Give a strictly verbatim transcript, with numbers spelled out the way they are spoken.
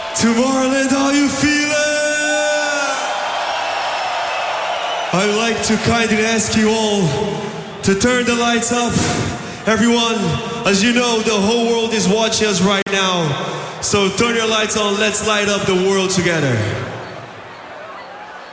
Tomorrowland, how you feeling? I'd like to kindly ask you all to turn the lights up. Everyone, as you know, the whole world is watching us right now. So turn your lights on, let's light up the world together.